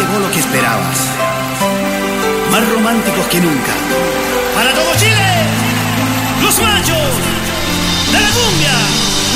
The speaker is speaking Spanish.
llegó lo que esperabas. Más románticos que nunca. Para todo Chile, los machos de la cumbia.